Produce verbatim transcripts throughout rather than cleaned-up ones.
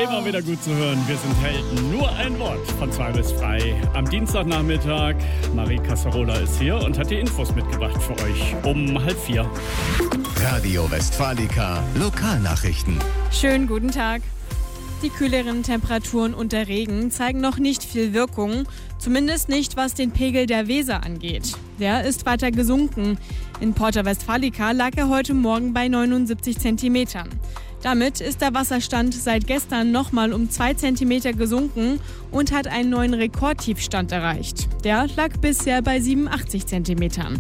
Immer wieder gut zu hören. Wir sind Helden. Nur ein Wort von zwei bis drei. Am Dienstagnachmittag. Marie Casserola ist hier und hat die Infos mitgebracht für euch um halb vier. Radio Westfalica Lokalnachrichten. Schönen guten Tag. Die kühleren Temperaturen und der Regen zeigen noch nicht viel Wirkung. Zumindest nicht, was den Pegel der Weser angeht. Der ist weiter gesunken. In Porta Westfalica lag er heute Morgen bei neunundsiebzig Zentimetern. Damit ist der Wasserstand seit gestern nochmal um zwei Zentimeter gesunken und hat einen neuen Rekordtiefstand erreicht. Der lag bisher bei siebenundachtzig Zentimetern.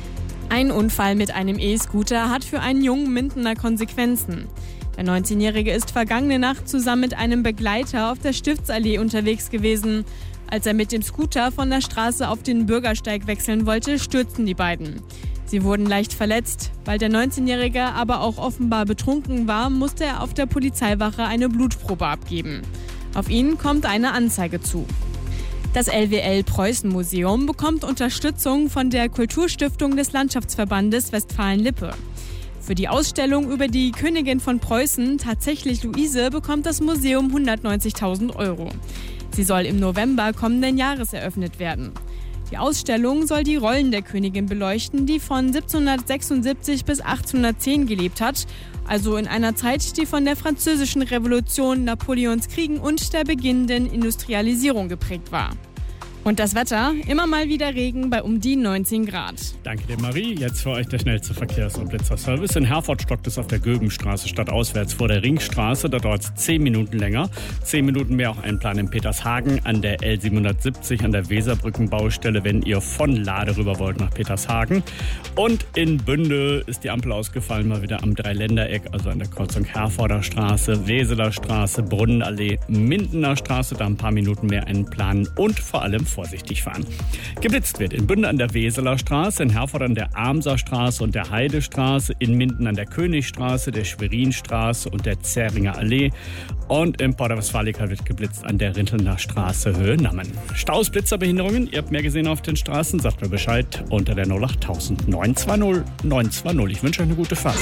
Ein Unfall mit einem E-Scooter hat für einen jungen Mindener Konsequenzen. Der neunzehnjährige ist vergangene Nacht zusammen mit einem Begleiter auf der Stiftsallee unterwegs gewesen. Als er mit dem Scooter von der Straße auf den Bürgersteig wechseln wollte, stürzten die beiden. Sie wurden leicht verletzt. Weil der neunzehnjährige aber auch offenbar betrunken war, musste er auf der Polizeiwache eine Blutprobe abgeben. Auf ihn kommt eine Anzeige zu. Das L W L-Preußen-Museum bekommt Unterstützung von der Kulturstiftung des Landschaftsverbandes Westfalen-Lippe. Für die Ausstellung über die Königin von Preußen, tatsächlich Luise, bekommt das Museum hundertneunzigtausend Euro. Sie soll im November kommenden Jahres eröffnet werden. Die Ausstellung soll die Rollen der Königin beleuchten, die von siebzehnhundertsechsundsiebzig bis achtzehnhundertzehn gelebt hat, also in einer Zeit, die von der Französischen Revolution, Napoleons Kriegen und der beginnenden Industrialisierung geprägt war. Und das Wetter, immer mal wieder Regen bei um die neunzehn Grad. Danke dir, Marie. Jetzt für euch der schnellste Verkehrs- und Blitzerservice. In Herford stockt es auf der Göbenstraße stadtauswärts vor der Ringstraße. Da dauert es zehn Minuten länger. zehn Minuten mehr auch einplanen in Petershagen an der L siebenhundertsiebzig an der Weserbrückenbaustelle, wenn ihr von Lade rüber wollt nach Petershagen. Und in Bünde ist die Ampel ausgefallen, mal wieder am Dreiländereck, also an der Kreuzung Herforder Straße, Weseler Straße, Brunnenallee, Mindener Straße. Da ein paar Minuten mehr einplanen und vor allem vorsichtig fahren. Geblitzt wird in Bünde an der Weseler Straße, in Herford an der Amser Straße und der Heidestraße, in Minden an der Königstraße, der Schwerinstraße und der Zähringer Allee und in Porta Westfalica wird geblitzt an der Rintelner Straße Höhe Nammen. Staus, Blitzerbehinderungen, ihr habt mehr gesehen auf den Straßen, sagt mir Bescheid unter der null acht null neun zwei null neun zwei null. Ich wünsche euch eine gute Fahrt.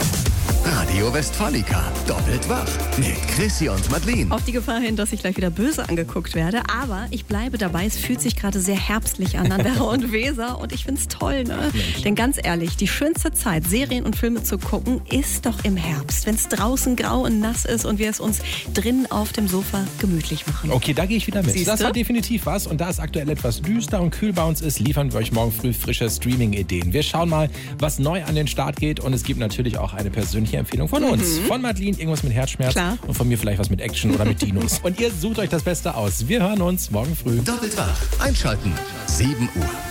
Radio Westfalica doppelt wach mit Chrissy und Madeleine. Auf die Gefahr hin, dass ich gleich wieder böse angeguckt werde, aber ich bleibe dabei, es fühlt sich gerade sehr herbstlich an an Werra und Weser und ich finde es toll, ne? Mensch. Denn ganz ehrlich, die schönste Zeit, Serien und Filme zu gucken, ist doch im Herbst, wenn es draußen grau und nass ist und wir es uns drinnen auf dem Sofa gemütlich machen. Okay, da gehe ich wieder mit. Siehste? Das war definitiv was und da es aktuell etwas düster und kühl bei uns ist, liefern wir euch morgen früh frische Streaming-Ideen. Wir schauen mal, was neu an den Start geht und es gibt natürlich auch eine persönliche Empfehlung von uns. Mhm. Von Madeleine irgendwas mit Herzschmerz. Klar. Und von mir vielleicht was mit Action oder mit Dinos. Und ihr sucht euch das Beste aus. Wir hören uns morgen früh. Doppelt wach. Einschalten. sieben Uhr.